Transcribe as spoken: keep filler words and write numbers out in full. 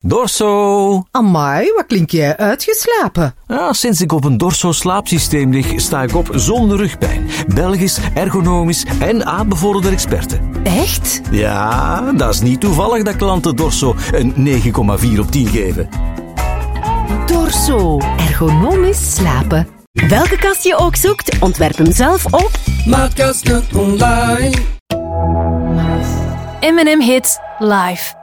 Dorso! Amai, wat klink jij uitgeslapen? Ja, sinds ik op een Dorso slaapsysteem lig, sta ik op zonder rugpijn. Belgisch, ergonomisch en aanbevorderde experten. Echt? Ja, dat is niet toevallig dat klanten Dorso een negen komma vier op tien geven. Dorso. Ergonomisch slapen. Welke kast je ook zoekt, ontwerp hem zelf op Maatkasten online. M en M Hits live.